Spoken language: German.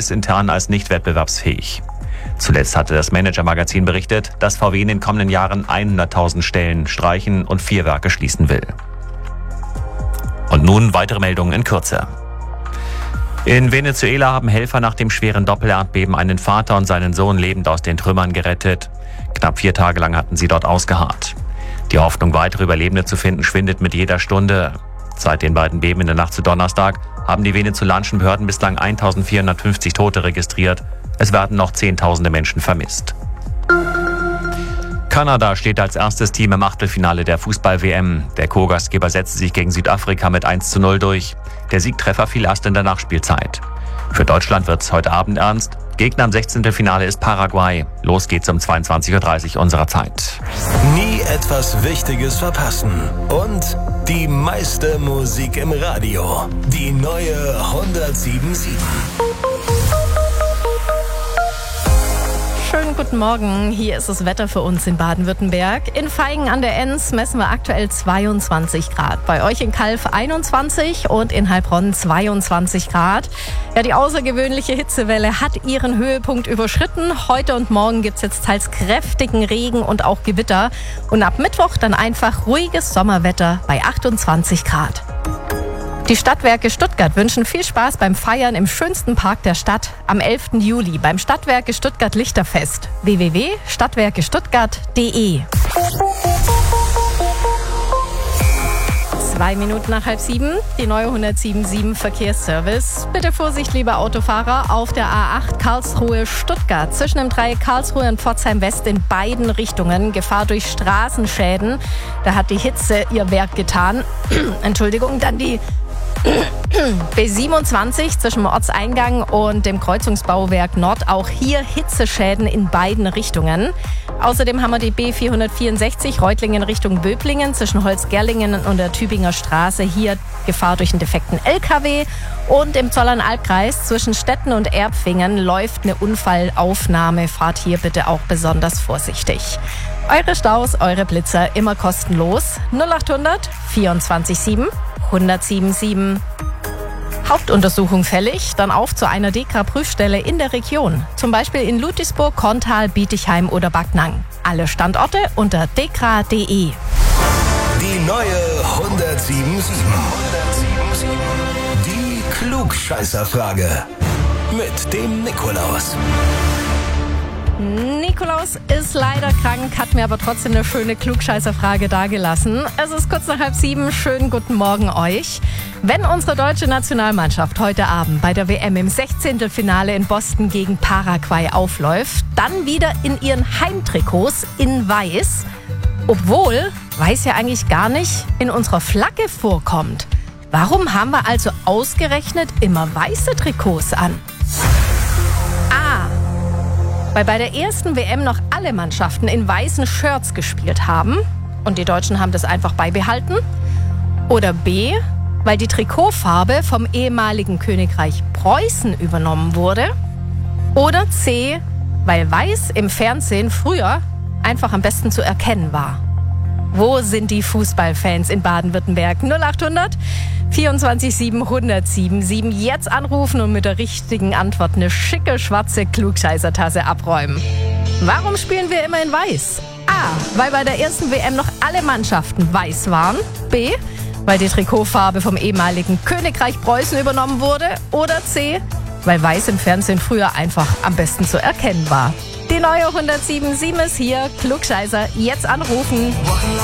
es intern als nicht wettbewerbsfähig. Zuletzt hatte das Manager-Magazin berichtet, dass VW in den kommenden Jahren 100.000 Stellen streichen und 4 Werke schließen will. Und nun weitere Meldungen in Kürze. In Venezuela haben Helfer nach dem schweren Doppelerdbeben einen Vater und seinen Sohn lebend aus den Trümmern gerettet. Knapp 4 Tage lang hatten sie dort ausgeharrt. Die Hoffnung, weitere Überlebende zu finden, schwindet mit jeder Stunde. Seit den beiden Beben in der Nacht zu Donnerstag haben die venezolanischen Behörden bislang 1.450 Tote registriert. Es werden noch Zehntausende Menschen vermisst. Kanada steht als erstes Team im Achtelfinale der Fußball-WM. Der Co-Gastgeber setzte sich gegen Südafrika mit 1:0 durch. Der Siegtreffer fiel erst in der Nachspielzeit. Für Deutschland wird es heute Abend ernst. Gegner im 16. Finale ist Paraguay. Los geht's um 22:30 Uhr unserer Zeit. Nie etwas Wichtiges verpassen. Und die meiste Musik im Radio. Die neue 107.7. Schönen guten Morgen, hier ist das Wetter für uns in Baden-Württemberg. In Feigen an der Enns messen wir aktuell 22 Grad. Bei euch in Calw 21 und in Heilbronn 22 Grad. Ja, die außergewöhnliche Hitzewelle hat ihren Höhepunkt überschritten. Heute und morgen gibt's jetzt teils kräftigen Regen und auch Gewitter. Und ab Mittwoch dann einfach ruhiges Sommerwetter bei 28 Grad. Die Stadtwerke Stuttgart wünschen viel Spaß beim Feiern im schönsten Park der Stadt am 11. Juli beim Stadtwerke Stuttgart Lichterfest. www.stadtwerkestuttgart.de 2 Minuten nach 6:30, die neue 107.7 Verkehrsservice. Bitte Vorsicht, liebe Autofahrer, auf der A8 Karlsruhe-Stuttgart. Zwischen dem Dreieck Karlsruhe und Pforzheim West in beiden Richtungen. Gefahr durch Straßenschäden. Da hat die Hitze ihr Werk getan. Entschuldigung, dann die B27 zwischen dem Ortseingang und dem Kreuzungsbauwerk Nord. Auch hier Hitzeschäden in beiden Richtungen. Außerdem haben wir die B464 Reutlingen Richtung Böblingen zwischen Holzgerlingen und der Tübinger Straße. Hier Gefahr durch einen defekten LKW. Und im Zollernalbkreis zwischen Stetten und Erbfingen läuft eine Unfallaufnahme. Fahrt hier bitte auch besonders vorsichtig. Eure Staus, eure Blitzer immer kostenlos. 0800 24 1077. Hauptuntersuchung fällig, dann auf zu einer DEKRA-Prüfstelle in der Region. Zum Beispiel in Ludwigsburg, Korntal, Bietigheim oder Backnang. Alle Standorte unter dekra.de. Die neue 107.7. Die Klugscheißerfrage mit dem Nikolaus. Nikolaus ist leider krank, hat mir aber trotzdem eine schöne Klugscheißerfrage dagelassen. Es ist kurz nach 6:30. Schönen guten Morgen euch. Wenn unsere deutsche Nationalmannschaft heute Abend bei der WM im 16. Finale in Boston gegen Paraguay aufläuft, dann wieder in ihren Heimtrikots in Weiß, obwohl Weiß ja eigentlich gar nicht in unserer Flagge vorkommt. Warum haben wir also ausgerechnet immer weiße Trikots an? Weil bei der ersten WM noch alle Mannschaften in weißen Shirts gespielt haben und die Deutschen haben das einfach beibehalten. Oder B, weil die Trikotfarbe vom ehemaligen Königreich Preußen übernommen wurde. Oder C, weil Weiß im Fernsehen früher einfach am besten zu erkennen war. Wo sind die Fußballfans in Baden-Württemberg? 0800 24 777. Jetzt anrufen und mit der richtigen Antwort eine schicke schwarze Klugscheißertasse abräumen. Warum spielen wir immer in Weiß? A, weil bei der ersten WM noch alle Mannschaften weiß waren. B, weil die Trikotfarbe vom ehemaligen Königreich Preußen übernommen wurde. Oder C, weil Weiß im Fernsehen früher einfach am besten zu erkennen war. Die neue 107.7 ist hier. Klugscheißer, jetzt anrufen.